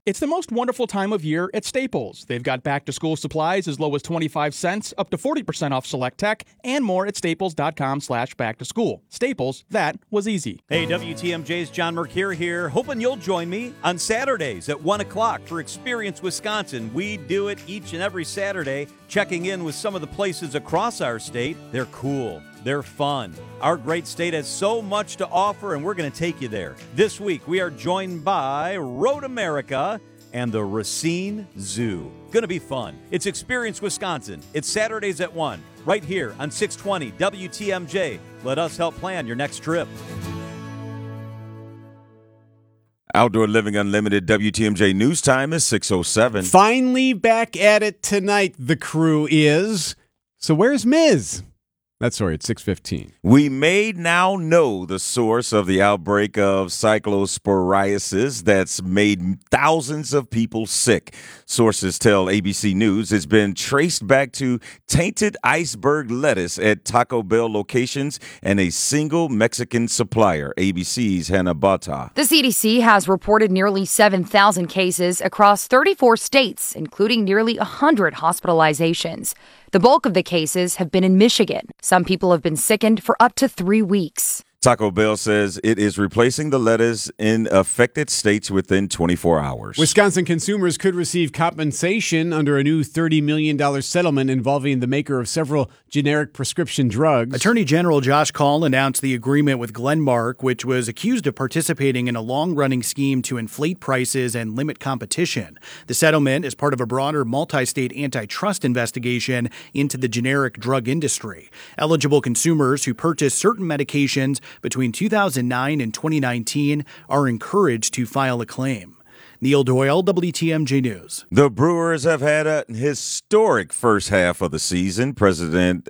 It's the most wonderful time of year at Staples. They've got back-to-school supplies as low as 25 cents, up to 40% off select tech, and more at staples.com/back-to-school. Staples, that was easy. Hey, WTMJ's John Mercure here, hoping you'll join me on Saturdays at 1 o'clock for Experience Wisconsin. We do it each and every Saturday, checking in with some of the places across our state. They're cool. They're fun. Our great state has so much to offer, and we're going to take you there. This week, we are joined by Road America and the Racine Zoo. Going to be fun. It's Experience Wisconsin. It's Saturdays at 1, right here on 620 WTMJ. Let us help plan your next trip. Outdoor Living Unlimited WTMJ news time is 6:07. Finally back at it tonight, the crew is. So where's Miz? That's sorry, it's 6:15. We may now know the source of the outbreak of cyclosporiasis that's made thousands of people sick. Sources tell ABC News it's been traced back to tainted iceberg lettuce at Taco Bell locations and a single Mexican supplier, ABC's Hannah Bata. The CDC has reported nearly 7,000 cases across 34 states, including nearly 100 hospitalizations. The bulk of the cases have been in Michigan. Some people have been sickened for up to 3 weeks. Taco Bell says it is replacing the lettuce in affected states within 24 hours. Wisconsin consumers could receive compensation under a new $30 million settlement involving the maker of several generic prescription drugs. Attorney General Josh Kaul announced the agreement with Glenmark, which was accused of participating in a long-running scheme to inflate prices and limit competition. The settlement is part of a broader multi-state antitrust investigation into the generic drug industry. Eligible consumers who purchase certain medications between 2009 and 2019 are encouraged to file a claim. Neil Doyle, WTMJ News. The Brewers have had a historic first half of the season. President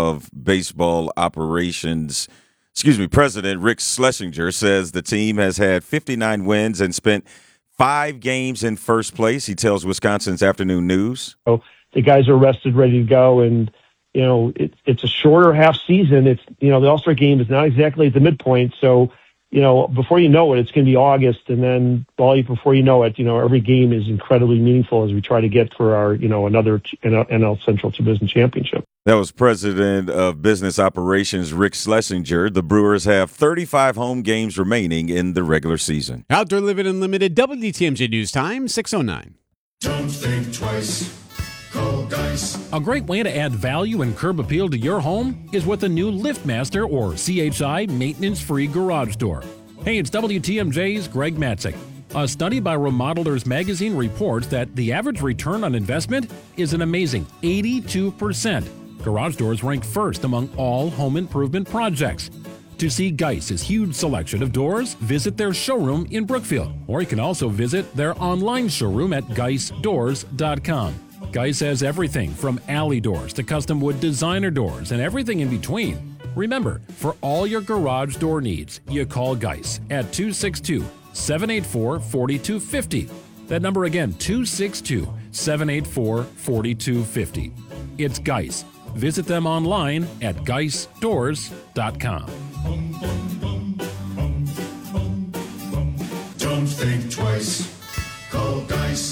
Rick Schlesinger says the team has had 59 wins and spent 5 games in first place. He tells Wisconsin's Afternoon News. So the guys are rested, ready to go, and it's a shorter half season. It's, the All-Star game is not exactly at the midpoint. So, before you know it, it's going to be August. And then before you know it, every game is incredibly meaningful as we try to get for our, another NL Central Division championship. That was President of Business Operations Rick Schlesinger. The Brewers have 35 home games remaining in the regular season. Outdoor Living Unlimited WTMJ News Time, 6:09. Don't think twice. Call Geis. A great way to add value and curb appeal to your home is with a new LiftMaster or CHI maintenance-free garage door. Hey, it's WTMJ's Greg Matzik. A study by Remodelers Magazine reports that the average return on investment is an amazing 82%. Garage doors rank first among all home improvement projects. To see Geis's huge selection of doors, visit their showroom in Brookfield, or you can also visit their online showroom at geisdoors.com. Geis has everything from alley doors to custom wood designer doors and everything in between. Remember, for all your garage door needs, you call Geis at 262-784-4250. That number again, 262-784-4250. It's Geis. Visit them online at geisdoors.com. Don't think twice. Call Geis.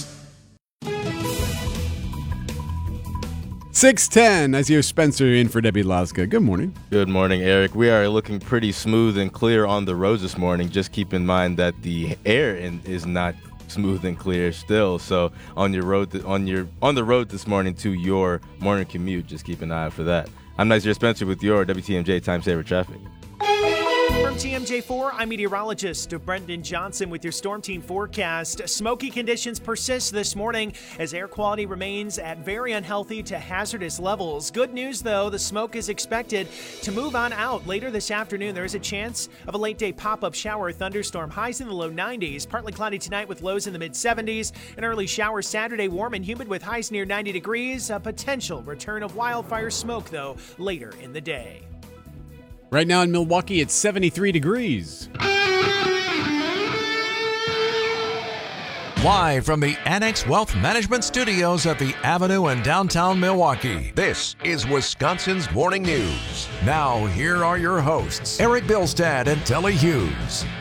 6:10. I see Spencer in for Debbie Laska. Good morning. Good morning, Eric. We are looking pretty smooth and clear on the roads this morning. Just keep in mind that the air is not smooth and clear still. So on the road this morning to your morning commute, just keep an eye out for that. I'm Nice Spencer with your WTMJ Time Saver Traffic. From TMJ4, I'm meteorologist Brendan Johnson with your Storm Team forecast. Smoky conditions persist this morning as air quality remains at very unhealthy to hazardous levels. Good news, though, the smoke is expected to move on out later this afternoon. There is a chance of a late-day pop-up shower or thunderstorm. Highs in the low 90s. Partly cloudy tonight with lows in the mid-70s. An early shower Saturday, warm and humid with highs near 90 degrees. A potential return of wildfire smoke, though, later in the day. Right now in Milwaukee, it's 73 degrees. Live from the Annex Wealth Management Studios at the Avenue in downtown Milwaukee, this is Wisconsin's Morning News. Now, here are your hosts, Eric Bilstad and Telly Hughes.